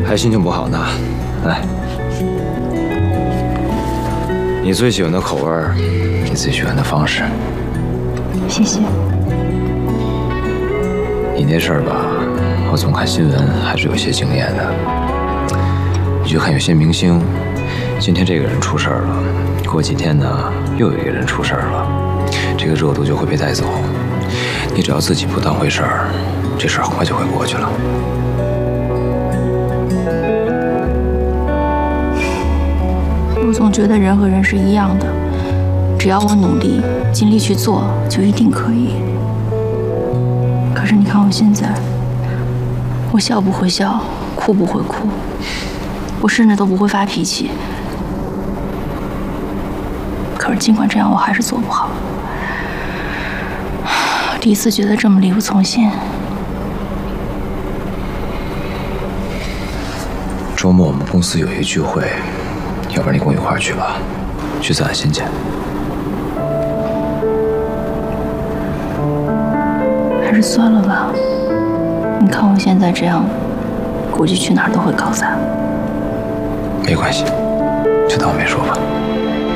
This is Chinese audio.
还心情不好呢？来，你最喜欢的口味儿，你最喜欢的方式。 谢谢。 你那事儿吧，我总看新闻还是有些经验的。你就看有些明星，今天这个人出事儿了，过几天呢又有一个人出事儿了，这个热度就会被带走。你只要自己不当回事儿，这事儿很快就会过去了。 我总觉得人和人是一样的，只要我努力、尽力去做，就一定可以。可是你看我现在，我笑不会笑，哭不会哭，我甚至都不会发脾气。可是尽管这样，我还是做不好。第一次觉得这么力不从心。 周末我们公司有一个聚会，要不然你跟我一块儿去吧，去散散心去。 还是算了吧。你看我现在这样，估计去哪儿都会搞砸。 没关系，就当我没说吧。